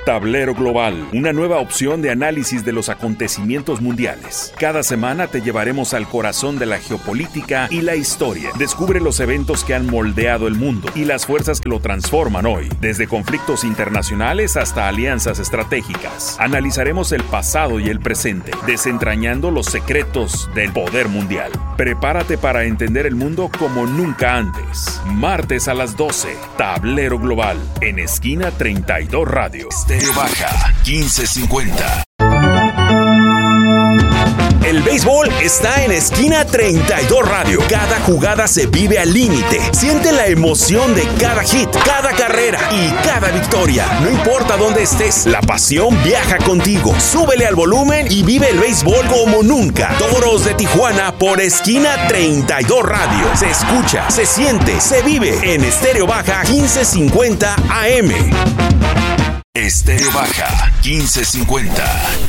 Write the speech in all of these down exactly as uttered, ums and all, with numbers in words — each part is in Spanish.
Tablero Global, una nueva opción de análisis de los acontecimientos mundiales. Cada semana te llevaremos al corazón de la geopolítica y la historia. Descubre los eventos que han moldeado el mundo y las fuerzas que lo transforman hoy, desde conflictos internacionales hasta alianzas estratégicas. Analizaremos el pasado y el presente, desentrañando los secretos del poder mundial. Prepárate para entender el mundo como nunca antes. Martes a las doce, Tablero Global, en Esquina treinta y dos Radio. Estéreo Baja, quince cincuenta. El béisbol está en Esquina treinta y dos Radio. Cada jugada se vive al límite. Siente la emoción de cada hit, cada carrera y cada victoria. No importa dónde estés, la pasión viaja contigo. Súbele al volumen y vive el béisbol como nunca. Toros de Tijuana por Esquina treinta y dos Radio. Se escucha, se siente, se vive en Estéreo Baja quince cincuenta A M. Estéreo Baja, quince cincuenta.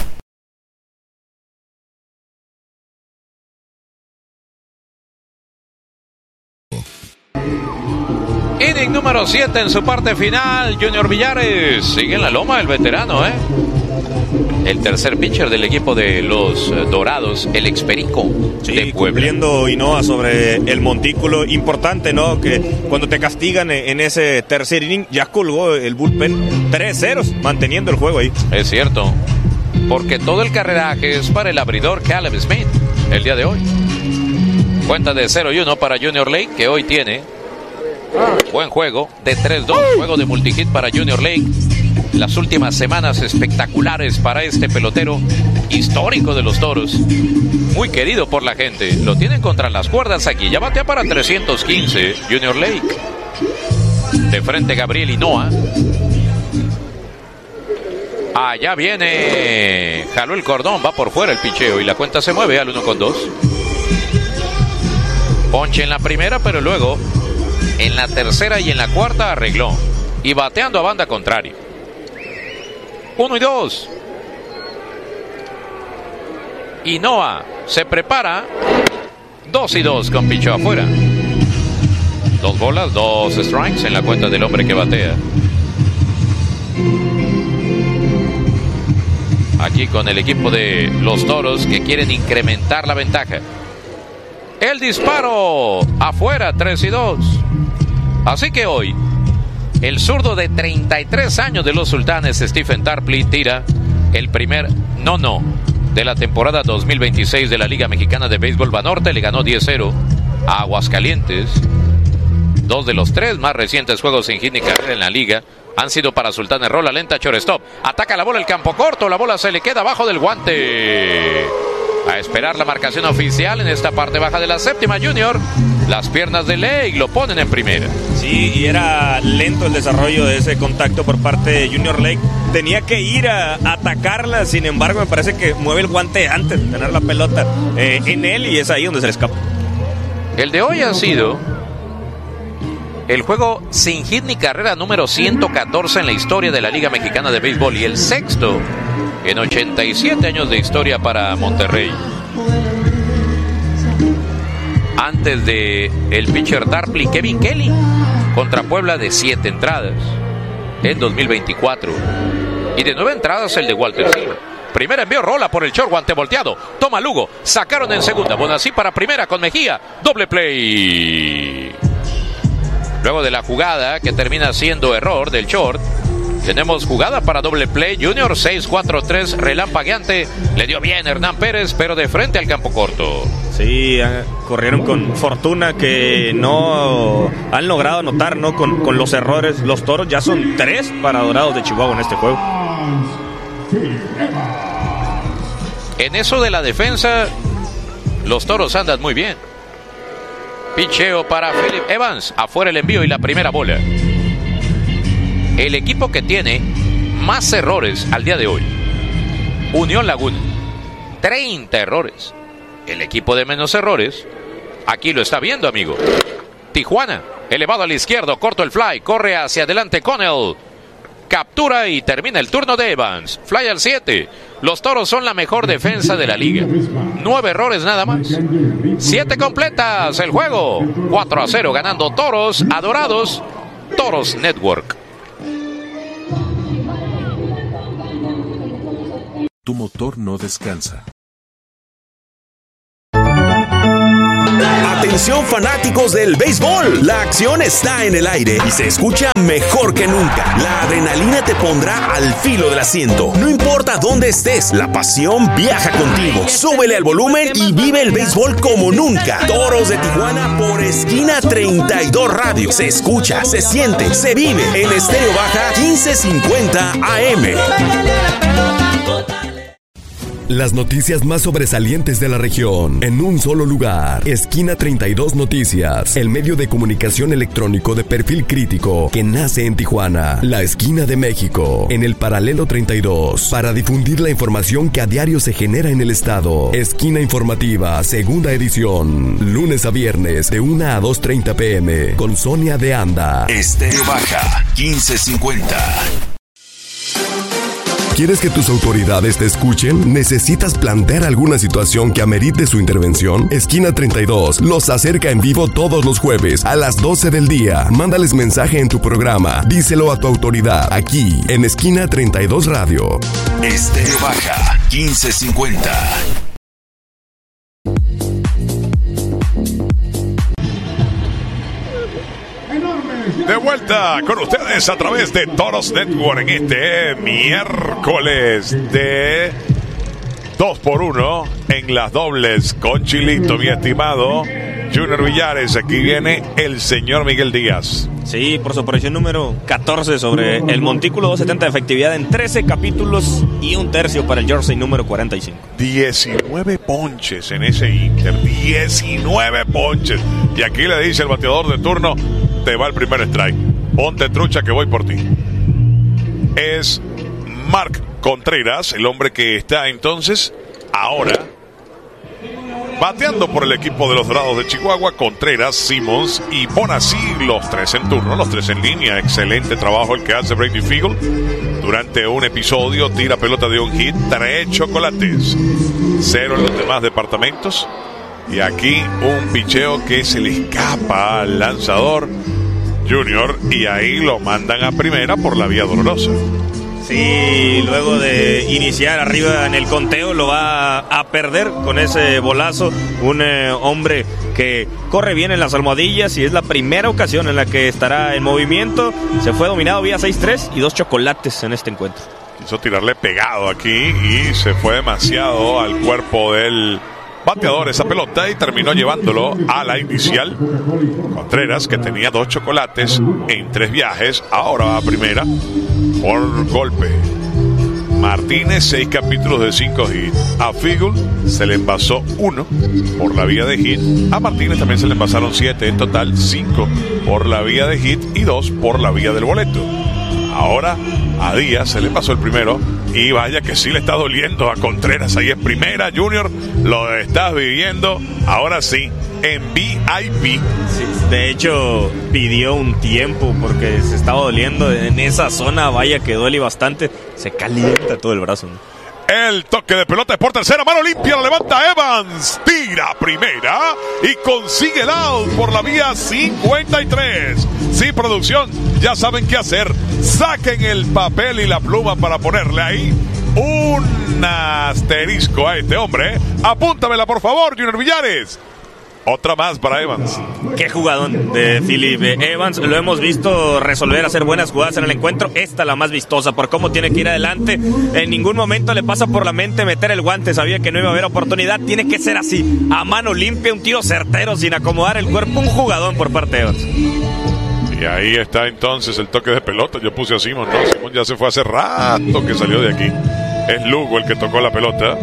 Inning número siete en su parte final. Junior Villares sigue en la loma el veterano, ¿eh? El tercer pitcher del equipo de los Dorados, el Experico sí, de Puebla. Cumpliendo Hinoa sobre el montículo. Importante, ¿no? Que cuando te castigan en ese tercer inning, ya colgó el bullpen tres ceros, manteniendo el juego ahí. Es cierto, porque todo el carreraje es para el abridor Caleb Smith el día de hoy. Cuenta de cero y uno para Junior Lake, que hoy tiene buen juego de tres dos. Juego de multihit para Junior Lake. Las últimas semanas espectaculares para este pelotero histórico de los Toros. Muy querido por la gente. Lo tienen contra las cuerdas aquí. Ya batea para trescientos quince Junior Lake. De frente Gabriel Hinoa. Allá viene. Jaló el cordón. Va por fuera el picheo. Y la cuenta se mueve al uno con dos. Ponche en la primera, pero luego en la tercera y en la cuarta arregló. Y bateando a banda contraria. Uno y dos. Hinoa se prepara. Dos y dos con picheo afuera. Dos bolas, dos strikes en la cuenta del hombre que batea. Aquí con el equipo de los Toros que quieren incrementar la ventaja. El disparo afuera, tres y dos. Así que hoy el zurdo de treinta y tres años de los Sultanes, Stephen Tarpley, tira el primer no-no de la temporada dos mil veintiséis de la Liga Mexicana de Béisbol. Banorte le ganó diez cero a Aguascalientes. Dos de los tres más recientes juegos sin hit ni carrera en la liga han sido para Sultanes. Rola lenta, shortstop. Ataca la bola el campo corto. La bola se le queda abajo del guante. A esperar la marcación oficial en esta parte baja de la séptima, Junior. Las piernas de Lake lo ponen en primera. Sí, y era lento el desarrollo de ese contacto por parte de Junior Lake. Tenía que ir a atacarla, sin embargo, me parece que mueve el guante antes de tener la pelota eh, en él y es ahí donde se le escapa. El de hoy ha sido el juego sin hit ni carrera número ciento catorce en la historia de la Liga Mexicana de Béisbol y el sexto en ochenta y siete años de historia para Monterrey. Antes de el pitcher Tarpley, Kevin Kelly contra Puebla de siete entradas en dos mil veinticuatro y de nueve entradas el de Walter Silva. Primera envío, rola por el short, guante volteado, toma Lugo, sacaron en segunda, Bonasí para primera con Mejía, doble play. Luego de la jugada que termina siendo error del short, tenemos jugada para doble play. Junior seis cuatro tres relampagueante. Le dio bien Hernán Pérez, pero de frente al campo corto. Sí, corrieron con fortuna que no han logrado anotar, ¿no? Con, con los errores. Los Toros ya son tres para Dorados de Chihuahua en este juego. En eso de la defensa, los Toros andan muy bien. Picheo para Philip Evans. Afuera el envío y la primera bola. El equipo que tiene más errores al día de hoy, Unión Laguna, treinta errores. El equipo de menos errores, aquí lo está viendo, amigo. Tijuana, elevado al izquierdo, corto el fly, corre hacia adelante Connell. Captura y termina el turno de Evans. Fly al siete. Los Toros son la mejor defensa de la liga. Nueve errores nada más. Siete completas el juego. cuatro a cero ganando Toros a Dorados. Toros Network. tu motor no descansa. Atención fanáticos del béisbol, la acción está en el aire y se escucha mejor que nunca. La adrenalina te pondrá al filo del asiento. No importa dónde estés, la pasión viaja contigo. Súbele al volumen y vive el béisbol como nunca. Toros de Tijuana por Esquina treinta y dos Radio. Se escucha, se siente, se vive en Estéreo Baja quince cincuenta A M. Las noticias más sobresalientes de la región en un solo lugar. Esquina treinta y dos Noticias, el medio de comunicación electrónico de perfil crítico que nace en Tijuana, la esquina de México, en el paralelo treinta y dos, para difundir la información que a diario se genera en el estado. Esquina informativa, segunda edición, lunes a viernes de una a dos treinta pm, con Sonia de Anda. Estéreo Baja, quince cincuenta. ¿Quieres que tus autoridades te escuchen? ¿Necesitas plantear alguna situación que amerite su intervención? Esquina treinta y dos los acerca en vivo todos los jueves a las doce del día. Mándales mensaje en tu programa. Díselo a tu autoridad aquí en Esquina treinta y dos Radio. Estéreo Baja, quince cincuenta. De vuelta con ustedes a través de Toros Network en este miércoles de dos por uno en las dobles con Chilito, mi estimado Junior Villares. Aquí viene el señor Miguel Díaz. Sí, por su aparición número catorce sobre el montículo, doscientos setenta de efectividad en trece capítulos y un tercio para el jersey número cuarenta y cinco. diecinueve ponches en ese Inter, diecinueve ponches. Y aquí le dice el bateador de turno: te va el primer strike, ponte trucha que voy por ti. Es Mark Contreras, el hombre que está entonces ahora bateando por el equipo de los Dorados de Chihuahua. Contreras, Simmons y Bonasí, los tres en turno, los tres en línea. Excelente trabajo el que hace Brady Fiegel. Durante un episodio tira pelota de un hit, tres chocolates, cero en los demás departamentos. Y aquí un picheo que se le escapa al lanzador Junior y ahí lo mandan a primera por la vía dolorosa. Sí, luego de iniciar arriba en el conteo lo va a perder con ese bolazo. Un eh, hombre que corre bien en las almohadillas y es la primera ocasión en la que estará en movimiento. Se fue dominado vía seis tres y dos chocolates en este encuentro. Quiso tirarle pegado aquí y se fue demasiado al cuerpo del bateador esa pelota y terminó llevándolo a la inicial. Contreras, que tenía dos chocolates en tres viajes, ahora va a primera por golpe. Martínez, seis capítulos de cinco hits. A Fiegel se le envasó uno por la vía de hit. A Martínez también se le envasaron siete, en total cinco por la vía de hit y dos por la vía del boleto. Ahora a Díaz se le pasó el primero y vaya que sí le está doliendo a Contreras ahí en primera. Junior, lo estás viviendo ahora sí en V I P. Sí, de hecho pidió un tiempo porque se estaba doliendo en esa zona. Vaya que duele bastante, se calienta todo el brazo, ¿no? El toque de pelota es por tercera, mano limpia, la levanta Evans, tira primera y consigue el out por la vía cincuenta y tres. Sí, producción, ya saben qué hacer. Saquen el papel y la pluma para ponerle ahí un asterisco a este hombre. Apúntamela por favor, Junior Villares. Otra más para Evans. Qué jugadón de Philip Evans. Lo hemos visto resolver, hacer buenas jugadas en el encuentro. Esta la más vistosa por cómo tiene que ir adelante. En ningún momento le pasa por la mente meter el guante. Sabía que no iba a haber oportunidad. Tiene que ser así, a mano limpia, un tiro certero sin acomodar el cuerpo. Un jugadón por parte de Evans. Y ahí está entonces el toque de pelota. Yo puse a Simón, no, Simón ya se fue hace rato que salió de aquí. Es Lugo el que tocó la pelota.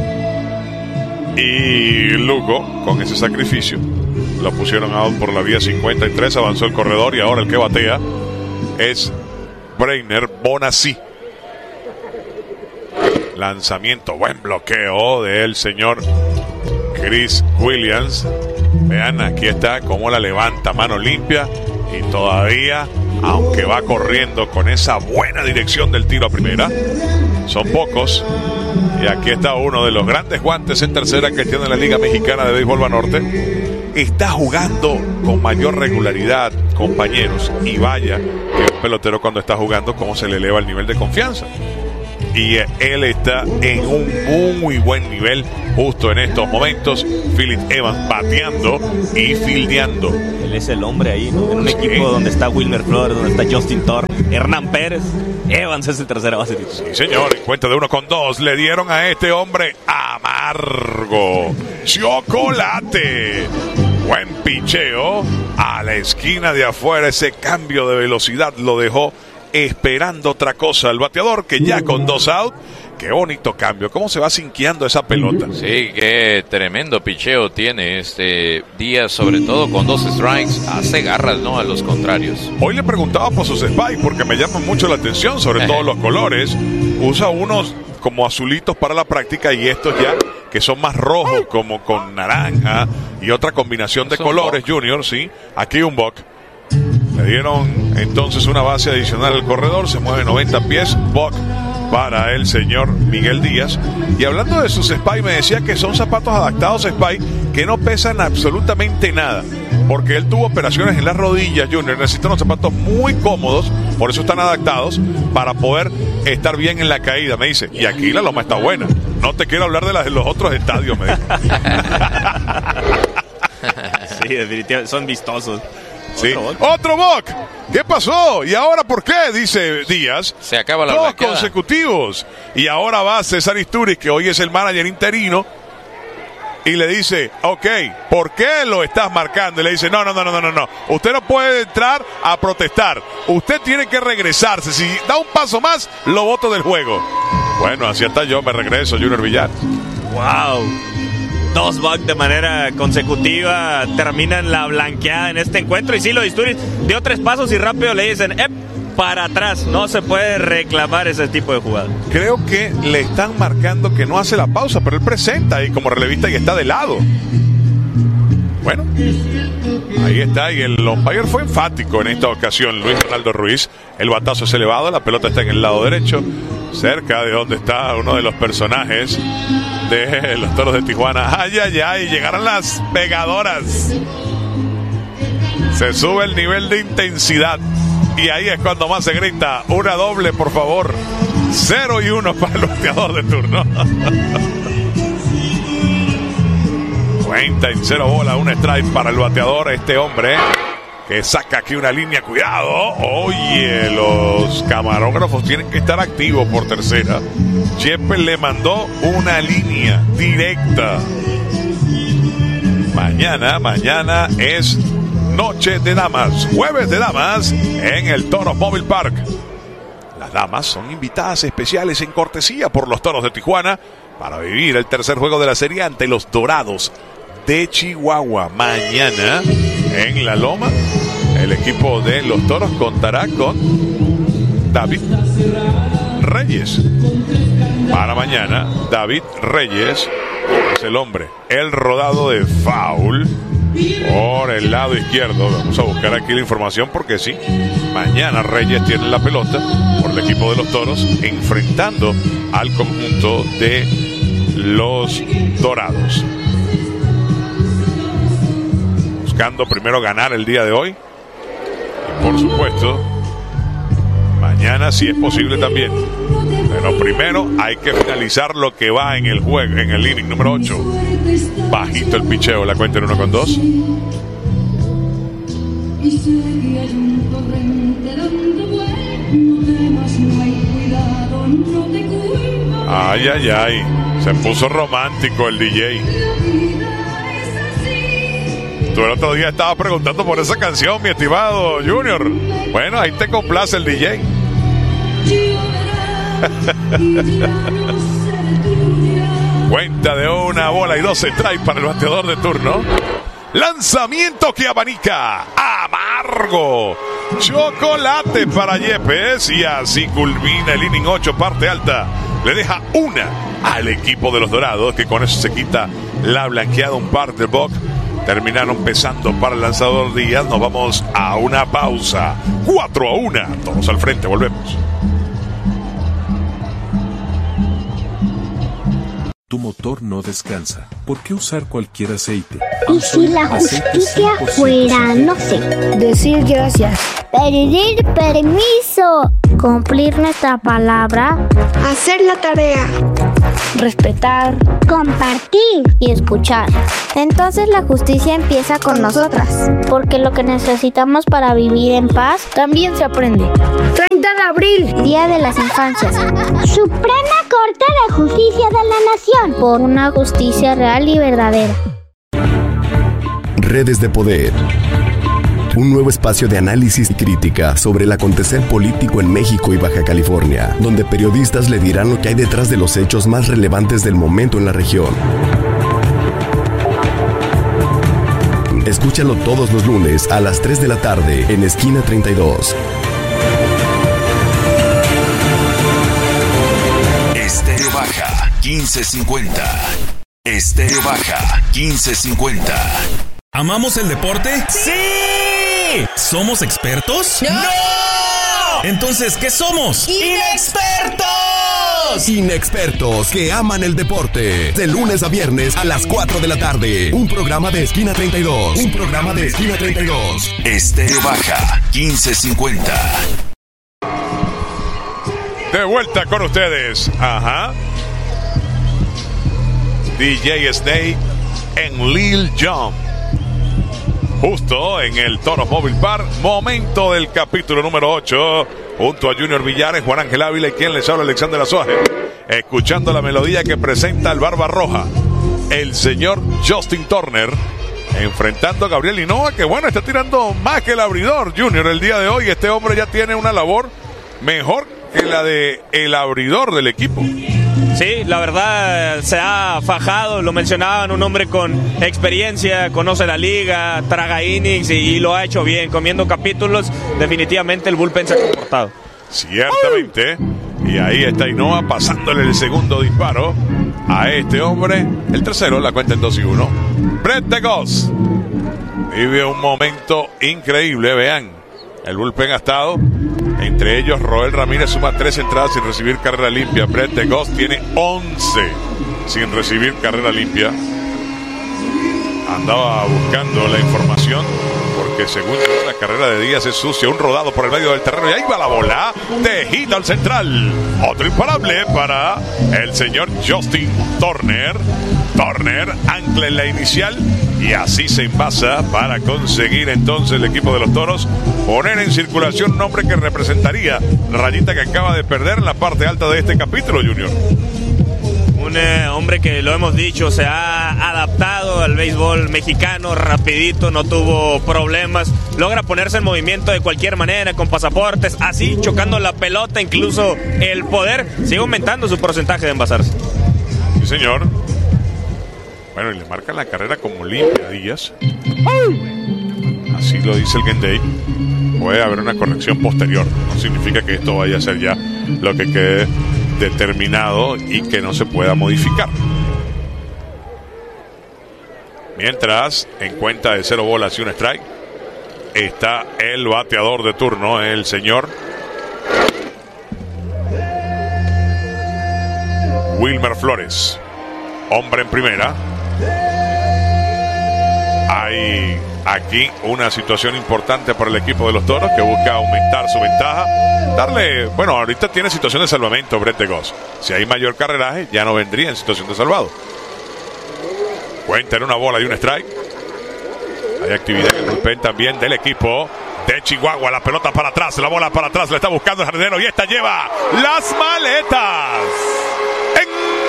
Y Lugo, con ese sacrificio, lo pusieron out por la vía cincuenta y tres, avanzó el corredor y ahora el que batea es Breiner Bonasí. Lanzamiento, buen bloqueo del señor Chris Williams. Vean, aquí está cómo la levanta, mano limpia y todavía, aunque va corriendo con esa buena dirección del tiro a primera, son pocos. Y aquí está uno de los grandes guantes en tercera que tiene la Liga Mexicana de Béisbol Banorte. Está jugando con mayor regularidad, compañeros. Y vaya que un pelotero cuando está jugando, cómo se le eleva el nivel de confianza. y él está en un muy buen nivel justo en estos momentos. Phillip Evans bateando y fildeando. Él es el hombre ahí, ¿no? En un Sí. equipo donde está Wilmer Flores, donde está Justin Thor, Hernán Pérez. Evans es el tercera base titular. Sí, señor, en cuenta de uno con dos, le dieron a este hombre amargo. Chocolate. Buen picheo a la esquina de afuera. Ese cambio de velocidad lo dejó esperando otra cosa. El bateador que ya con dos out. Qué bonito cambio. Cómo se va sinqueando esa pelota. Sí, qué tremendo picheo tiene este Díaz, sobre todo con dos strikes. Hace garras, ¿no?, a los contrarios. Hoy le preguntaba por sus spikes porque me llaman mucho la atención, sobre todo los colores. Usa unos como azulitos para la práctica y estos ya que son más rojos, como con naranja y otra combinación de colores, buck. Junior, sí. Aquí un buck. Le dieron entonces una base adicional al corredor, se mueve noventa pies, buck para el señor Miguel Díaz. Y hablando de sus Spy, me decía que son zapatos adaptados a Spy que no pesan absolutamente nada, porque él tuvo operaciones en las rodillas, Junior. Necesita unos zapatos muy cómodos, por eso están adaptados para poder estar bien en la caída, me dice. Y aquí la loma está buena. No te quiero hablar de las de los otros estadios, me dice. Sí, definitivamente son vistosos. Sí. Otro Bock. ¿Qué pasó? ¿Y ahora por qué? Dice Díaz. Se acaba la Dos blanqueada. consecutivos. Y ahora va César Isturiz, que hoy es el manager interino, y le dice, ok, ¿por qué lo estás marcando? Y le dice, no, no, no, no, no, no. Usted no puede entrar a protestar. Usted tiene que regresarse. Si da un paso más, lo boto del juego. Bueno, así hasta yo me regreso, Junior Villar. Wow. Dos bucks de manera consecutiva terminan la blanqueada en este encuentro. Y sí, lo de Isturiz dio tres pasos y rápido le dicen, ¡ep! Para atrás. No se puede reclamar ese tipo de jugada. Creo que le están marcando que no hace la pausa, pero él presenta ahí como relevista y está de lado. Bueno, ahí está. Y el umpire fue enfático en esta ocasión, Luis Ronaldo Ruiz. El batazo es elevado, la pelota está en el lado derecho, cerca de donde está uno de los personajes de los Toros de Tijuana. Ay, ay, ay, llegaron las pegadoras. Se sube el nivel de intensidad y ahí es cuando más se grita, una doble, por favor. Cero y uno para el bateador de turno. Cuenta en cero bola, un strike para el bateador, este hombre que saca aquí una línea. Cuidado, oye, los camarógrafos tienen que estar activos por tercera. Yepes le mandó una línea directa. Mañana, mañana es noche de damas, jueves de damas en el Toros Mobile Park. Las damas son invitadas especiales en cortesía por los Toros de Tijuana para vivir el tercer juego de la serie ante los Dorados de Chihuahua. Mañana en La Loma, el equipo de los Toros contará con David Reyes. Para mañana, David Reyes es el hombre. El rodado de foul por el lado izquierdo. Vamos a buscar aquí la información porque sí, mañana Reyes tiene la pelota por el equipo de los Toros enfrentando al conjunto de los Dorados, buscando primero ganar el día de hoy y por supuesto mañana si es posible también, pero primero hay que finalizar lo que va en el juego, en el inning número ocho. Bajito el picheo, la cuenta en uno con dos. Ay, ay, ay, se puso romántico el D J. Tú el otro día estabas preguntando por esa canción, mi estimado Junior. Bueno, ahí te complace el D J. Cuenta de una bola y dos strikes para el bateador de turno. Lanzamiento que abanica. Amargo. Chocolate para Yepes. Y así culmina el inning ocho, parte alta. Le deja una al equipo de los Dorados, que con eso se quita la blanqueada, un par de box. Terminaron pesando para el lanzador Díaz. Nos vamos a una pausa. cuatro a uno. Todos al frente, volvemos. Tu motor no descansa. ¿Por qué usar cualquier aceite? ¿Y si la justicia fuera, no sé, decir gracias? Pedir permiso. Cumplir nuestra palabra. Hacer la tarea. Respetar. Compartir. Y escuchar. Entonces la justicia empieza con nosotras. Porque lo que necesitamos para vivir en paz también se aprende. treinta de abril. Día de las Infancias. Suprema Corte de Justicia de la Nación. Por una justicia real y verdadera. Redes de Poder. Un nuevo espacio de análisis y crítica sobre el acontecer político en México y Baja California, donde periodistas le dirán lo que hay detrás de los hechos más relevantes del momento en la región. Escúchalo todos los lunes a las tres de la tarde en Esquina treinta y dos. Estéreo Baja quince cincuenta. Estéreo Baja quince cincuenta. ¿Amamos el deporte? ¡Sí! ¿Somos expertos? ¡No! Entonces, ¿qué somos? ¡Inexpertos! Inexpertos que aman el deporte. De lunes a viernes a las cuatro de la tarde. Un programa de Esquina treinta y dos. Un programa de Esquina treinta y dos. Estéreo Baja quince cincuenta. De vuelta con ustedes. Ajá. D J Snake en Lil Jon. Justo en el Toros Mobile Park, momento del capítulo número ocho, junto a Junior Villares, Juan Ángel Ávila y quien les habla, Alexander Azuaje, escuchando la melodía que presenta el Barba Roja, el señor Justin Turner, enfrentando a Gabriel Linoa, que bueno, está tirando más que el abridor, Junior, el día de hoy. Este hombre ya tiene una labor mejor que la de el abridor del equipo. Sí, la verdad se ha fajado, lo mencionaban, un hombre con experiencia, conoce la liga, traga innings y, y lo ha hecho bien, comiendo capítulos. Definitivamente el bullpen se ha comportado. Ciertamente, y ahí está Hinoa pasándole el segundo disparo a este hombre. El tercero, la cuenta en dos y uno. Brett DeGoss vive un momento increíble, vean. El bullpen ha estado. Entre ellos, Roel Ramírez suma tres entradas sin recibir carrera limpia. Brett DeGoss tiene once sin recibir carrera limpia. Andaba buscando la información porque según yo, la carrera de Díaz es sucia. Un rodado por el medio del terreno y ahí va la bola de hit al central. Otro imparable para el señor Justin Turner. Turner ancla en la inicial y así se envasa para conseguir entonces el equipo de los Toros poner en circulación un hombre que representaría la rayita que acaba de perder en la parte alta de este capítulo, Junior. Un eh, hombre que, lo hemos dicho, se ha adaptado al béisbol mexicano rapidito, no tuvo problemas, logra ponerse en movimiento de cualquier manera, con pasaportes, así chocando la pelota, incluso el poder, sigue aumentando su porcentaje de envasarse. Sí, señor. Bueno, y le marcan la carrera como limpia a Díaz. Así lo dice el Game Day. Puede haber una corrección posterior. No significa que esto vaya a ser ya lo que quede determinado y que no se pueda modificar. Mientras, en cuenta de cero bolas y un strike, está el bateador de turno, el señor Wilmer Flores. Hombre en primera. Hay aquí una situación importante para el equipo de los Toros que busca aumentar su ventaja. Darle, bueno, ahorita tiene situación de salvamento Brett DeGoss. Si hay mayor carreraje, ya no vendría en situación de salvado. Cuenta en una bola y un strike. Hay actividad en el bullpen también del equipo de Chihuahua. La pelota para atrás, la bola para atrás, la está buscando el jardinero y esta lleva las maletas en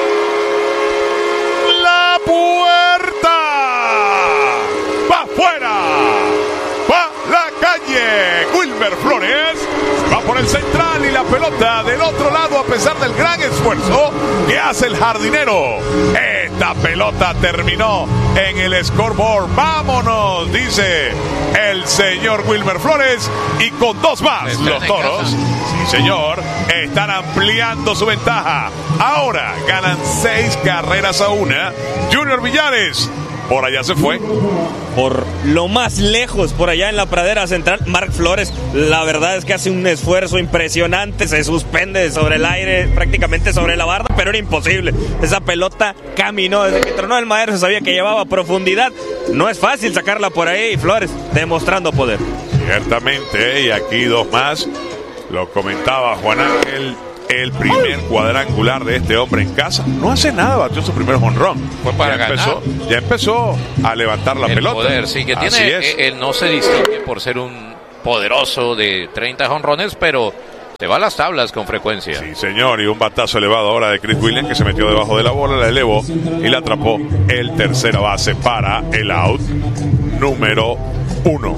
la puerta. Va afuera, va la calle. Wilmer Flores va por el central y la pelota del otro lado, a pesar del gran esfuerzo que hace el jardinero. Esta pelota terminó en el scoreboard. Vámonos, dice el señor Wilmer Flores, y con dos más los Toros, sí señor, están ampliando su ventaja. Ahora ganan seis carreras a una. Junior Villares por allá se fue. Por lo más lejos, por allá en la pradera central, Mark Flores, la verdad es que hace un esfuerzo impresionante, se suspende sobre el aire, prácticamente sobre la barda, pero era imposible. Esa pelota caminó, desde que tronó el madero se sabía que llevaba profundidad. No es fácil sacarla por ahí, y Flores demostrando poder. Ciertamente, y aquí dos más. Lo comentaba Juan Ángel. El primer cuadrangular de este hombre en casa. No hace nada, batió su primer jonrón. Fue para ya ganar. Empezó, ya empezó a levantar la el pelota. Poder, sí, que tiene, eh, él no se distingue por ser un poderoso de treinta jonrones, pero se va a las tablas con frecuencia. Sí, señor, y un batazo elevado ahora de Chris Williams, que se metió debajo de la bola, la elevó y la atrapó el tercera base para el out número uno.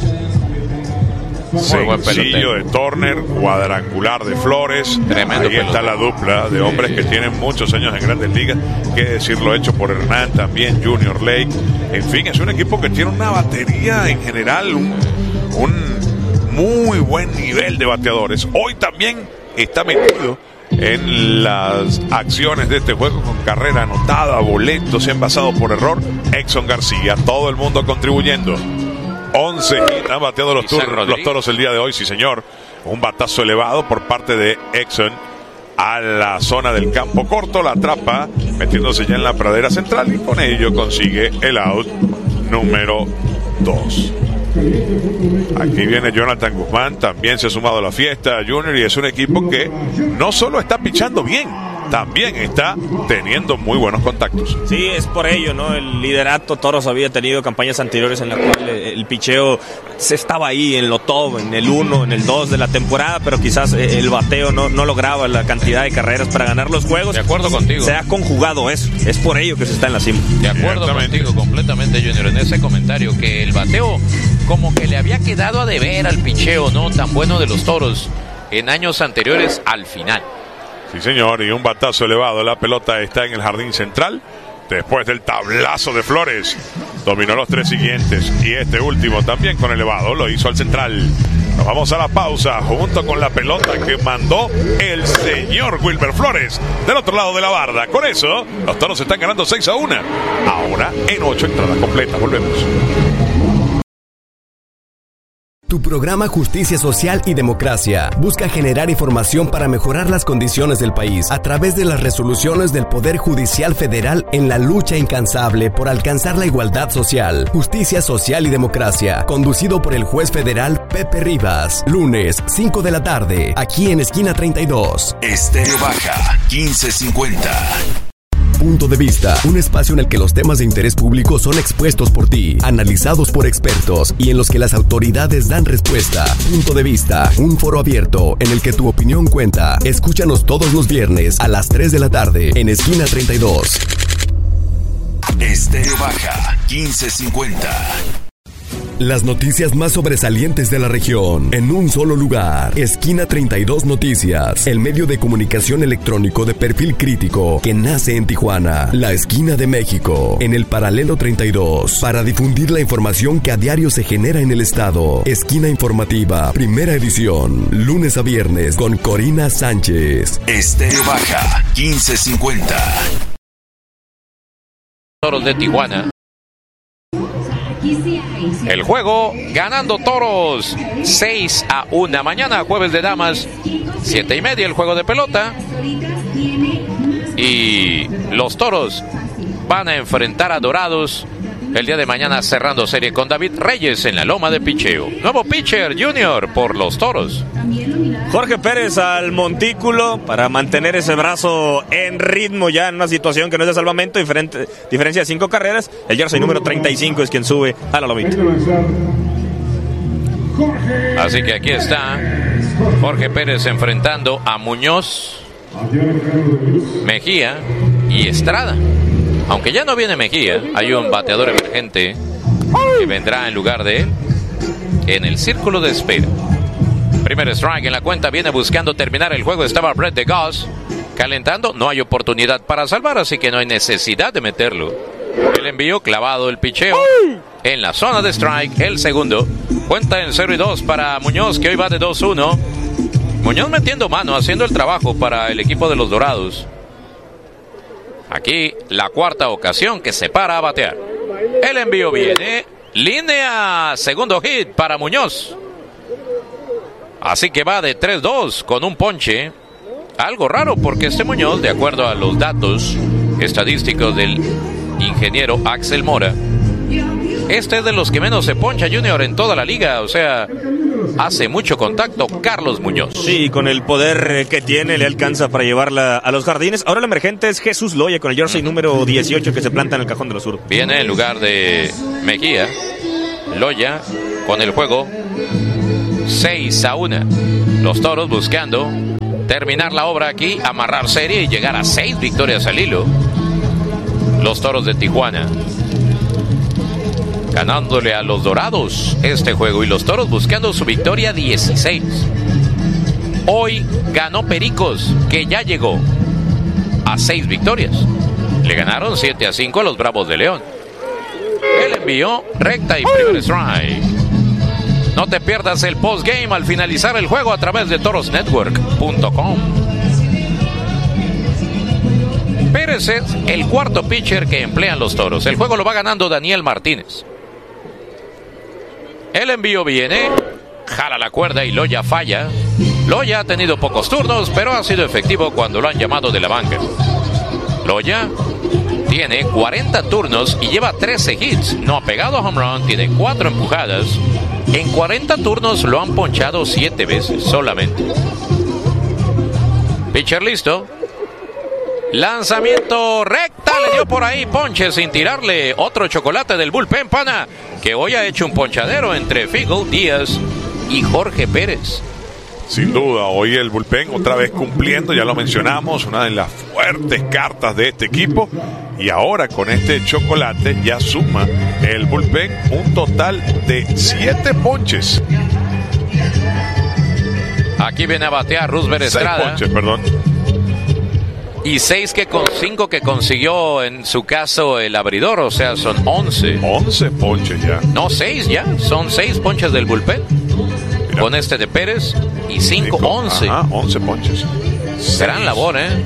Sencillo de Turner, cuadrangular de Flores. Tremendo Ahí está pelotero. la dupla de hombres que tienen muchos años en Grandes Ligas. Que decirlo hecho por Hernán, también Junior Lake. En fin, es un equipo que tiene una batería en general, un, un muy buen nivel de bateadores. Hoy también está metido en las acciones de este juego con carrera anotada, boletos, se han pasado por error. Exxon García, todo el mundo contribuyendo. once hits han bateado los, tur- los Toros el día de hoy, sí señor. Un batazo elevado por parte de Exxon a la zona del campo corto, la atrapa metiéndose ya en la pradera central y con ello consigue el out número dos. Aquí viene Jonathan Guzmán, también se ha sumado a la fiesta Junior, y es un equipo que no solo está pichando bien, también está teniendo muy buenos contactos. Sí, es por ello, ¿no? El liderato, Toros había tenido campañas anteriores en la cual el picheo se estaba ahí en lo top, en el uno, en el dos de la temporada, pero quizás el bateo no, no lograba la cantidad de carreras para ganar los juegos. De acuerdo contigo. Se ha conjugado eso, es por ello que se está en la cima. De acuerdo contigo completamente, Junior, en ese comentario, que el bateo como que le había quedado a deber al picheo, ¿no? Tan bueno de los Toros en años anteriores al final. Sí, señor, y un batazo elevado. La pelota está en el jardín central. Después del tablazo de Flores, dominó los tres siguientes. Y este último también con elevado lo hizo al central. Nos vamos a la pausa junto con la pelota que mandó el señor Wilber Flores del otro lado de la barda. Con eso, los Toros están ganando seis a uno. Ahora en ocho entradas completas. Volvemos. Tu programa Justicia Social y Democracia busca generar información para mejorar las condiciones del país a través de las resoluciones del Poder Judicial Federal en la lucha incansable por alcanzar la igualdad social. Justicia Social y Democracia, conducido por el juez federal Pepe Rivas. Lunes, cinco de la tarde, aquí en Esquina treinta y dos. Estéreo Baja, quince cincuenta. Punto de Vista, un espacio en el que los temas de interés público son expuestos por ti, analizados por expertos y en los que las autoridades dan respuesta. Punto de Vista, un foro abierto en el que tu opinión cuenta. Escúchanos todos los viernes a las tres de la tarde en Esquina treinta y dos. Estéreo Baja, quince cincuenta. Las noticias más sobresalientes de la región en un solo lugar. Esquina treinta y dos Noticias, el medio de comunicación electrónico de perfil crítico que nace en Tijuana, la esquina de México, en el paralelo treinta y dos, para difundir la información que a diario se genera en el estado. Esquina informativa, primera edición, lunes a viernes con Corina Sánchez. Estéreo Baja, quince cincuenta. Toros de Tijuana. El juego ganando Toros seis a uno. Mañana jueves de damas, siete y media el juego de pelota. Y los Toros van a enfrentar a Dorados el día de mañana, cerrando serie con David Reyes en la loma de picheo. Nuevo pitcher Junior por los Toros. Jorge Pérez al montículo para mantener ese brazo en ritmo ya en una situación que no es de salvamento, diferente, diferencia de cinco carreras. El jersey número treinta y cinco es quien sube a la lomita. Así que aquí está Jorge Pérez enfrentando a Muñoz, Mejía y Estrada. Aunque ya no viene Mejía, hay un bateador emergente que vendrá en lugar de él en el círculo de espera. Primer strike en la cuenta, viene buscando terminar el juego. Estaba Brett de Goss calentando, no hay oportunidad para salvar, así que no hay necesidad de meterlo. El envío clavado, el picheo en la zona de strike, el segundo. Cuenta en cero y dos para Muñoz, que hoy va de dos uno. Muñoz metiendo mano, haciendo el trabajo para el equipo de los Dorados. Aquí la cuarta ocasión que se para a batear. El envío viene, línea, segundo hit para Muñoz. Así que va de tres dos con un ponche. Algo raro porque este Muñoz, de acuerdo a los datos estadísticos del ingeniero Axel Mora, este es de los que menos se poncha, Junior, en toda la liga. O sea, hace mucho contacto Carlos Muñoz. Sí, con el poder que tiene le alcanza para llevarla a los jardines. Ahora el emergente es Jesús Loya con el jersey número dieciocho que se planta en el cajón de los zurdos. Viene en lugar de Mejía. Loya con el juego seis a uno. Los Toros buscando terminar la obra aquí, amarrar serie y llegar a seis victorias al hilo. Los Toros de Tijuana ganándole a los Dorados este juego y los Toros buscando su victoria dieciséis. Hoy ganó Pericos, que ya llegó a seis victorias. Le ganaron siete a cinco a los Bravos de León. Él envió recta y primer strike. No te pierdas el postgame al finalizar el juego a través de toros network punto com. Pérez es el cuarto pitcher que emplean los Toros. El juego lo va ganando Daniel Martínez. El envío viene, jala la cuerda y Loya falla. Loya ha tenido pocos turnos, pero ha sido efectivo cuando lo han llamado de la banca. Loya tiene cuarenta turnos y lleva trece hits. No ha pegado home run, tiene cuatro empujadas. En cuarenta turnos lo han ponchado siete veces solamente. Pitcher listo. Lanzamiento recta, le dio por ahí ponche sin tirarle. Otro chocolate del bullpen, pana, que hoy ha hecho un ponchadero entre Figo, Díaz y Jorge Pérez. Sin duda, hoy el bullpen otra vez cumpliendo, ya lo mencionamos, una de las fuertes cartas de este equipo. Y ahora con este chocolate ya suma el bullpen un total de siete ponches. Aquí viene a batear Roosevelt Estrada. Seis ponches, perdón. Y seis que con cinco que consiguió en su caso el abridor, o sea, son once. Once ponches ya. No, seis ya, son seis ponches del bullpen. Mira. Con este de Pérez y cinco, cinco once. Ajá, once ponches. Gran labor, ¿eh?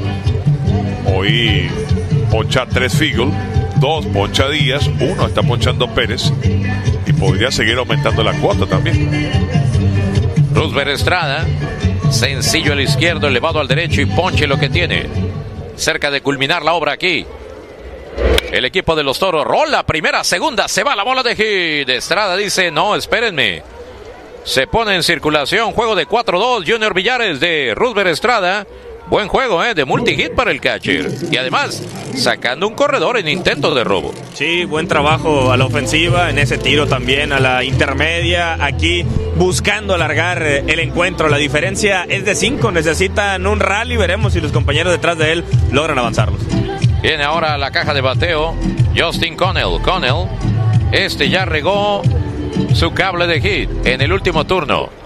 Hoy poncha tres Figo, dos poncha Díaz, uno está ponchando Pérez y podría seguir aumentando la cuota también. Roosevelt Estrada. Sencillo al izquierdo, elevado al derecho y ponche lo que tiene. Cerca de culminar la obra aquí. El equipo de los Toros rola, primera, segunda, se va la bola de hit. Estrada dice, no, espérenme. Se pone en circulación, juego de cuatro dos, Junior Villares de Roosevelt Estrada. Buen juego, ¿eh? De multi-hit para el catcher. Y además, sacando un corredor en intento de robo. Sí, buen trabajo a la ofensiva, en ese tiro también a la intermedia. Aquí buscando alargar el encuentro. La diferencia es de cinco, necesitan un rally. Veremos si los compañeros detrás de él logran avanzarlos. Viene ahora a la caja de bateo Justin Connell. Connell, este ya regó su cable de hit en el último turno.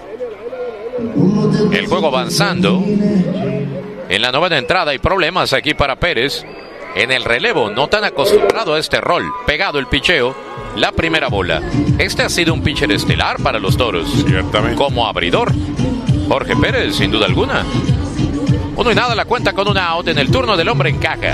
El juego avanzando. En la novena entrada hay problemas aquí para Pérez. En el relevo, no tan acostumbrado a este rol. Pegado el picheo. La primera bola. Este ha sido un pitcher estelar para los Toros. Ciertamente. Como abridor, Jorge Pérez, sin duda alguna. Uno y nada la cuenta con un out en el turno del hombre en caja.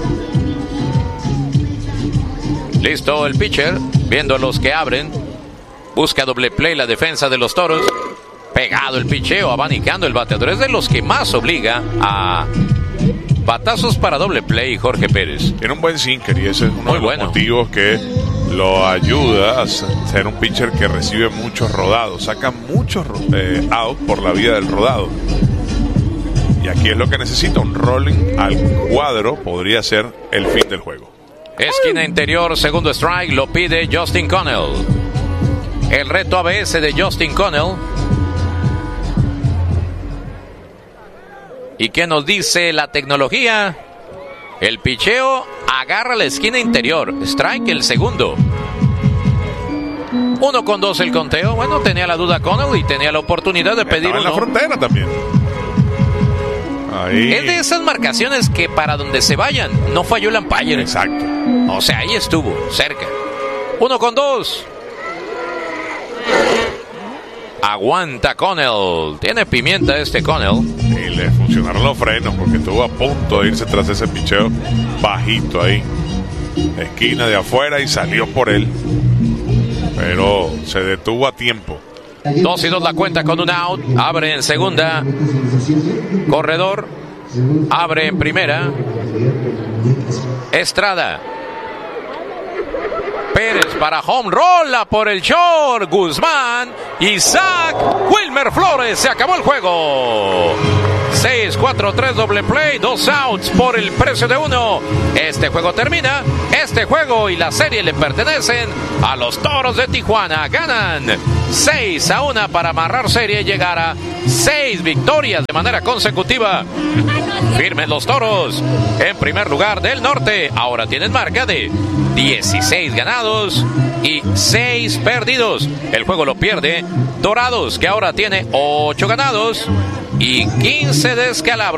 Listo el pitcher. Viendo a los que abren. Busca doble play la defensa de los Toros. Pegado el picheo, abanicando el bateador. Es de los que más obliga a batazos para doble play Jorge Pérez. Tiene un buen sinker y ese es uno Muy de los bueno. motivos que lo ayuda a ser un pitcher que recibe muchos rodados. Saca muchos eh, out por la vía del rodado. Y aquí es lo que necesita, un rolling al cuadro. Podría ser el fin del juego. Esquina interior, segundo strike, lo pide Justin Connell. El reto A B S de Justin Connell. ¿Y qué nos dice la tecnología? El picheo agarra la esquina interior. Strike el segundo. Uno con dos el conteo. Bueno, tenía la duda Connell y tenía la oportunidad de pedir Estaba uno. en la frontera también. Ahí. Es de esas marcaciones que para donde se vayan no falló el umpire. Exacto. O sea, ahí estuvo, cerca. Uno con dos. Aguanta Connell. Tiene pimienta este Connell. Y le funcionaron los frenos porque estuvo a punto de irse tras ese picheo bajito ahí. Esquina de afuera y salió por él. Pero se detuvo a tiempo. Dos y dos la cuenta con un out. Abre en segunda. Corredor. Abre en primera. Estrada. Pérez para home roll, la por el short. Guzmán, Isaac, Wilmer Flores. Se acabó el juego. seis cuatro tres doble play, dos outs por el precio de uno. Este juego termina. Este juego y la serie le pertenecen a los Toros de Tijuana. Ganan seis a uno para amarrar serie y llegar a seis victorias de manera consecutiva. Firmes los Toros en primer lugar del norte. Ahora tienen marca de dieciséis ganados y seis perdidos. El juego lo pierde Dorados, que ahora tiene ocho ganados y quince descalabros.